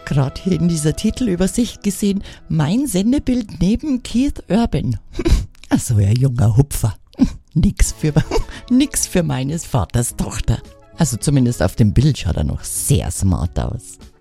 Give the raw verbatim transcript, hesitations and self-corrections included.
gerade hier in dieser Titelübersicht gesehen, mein Sendebild neben Keith Urban. Also ein junger Hupfer. Nix für, nix für meines Vaters Tochter. Also zumindest auf dem Bild schaut er noch sehr smart aus.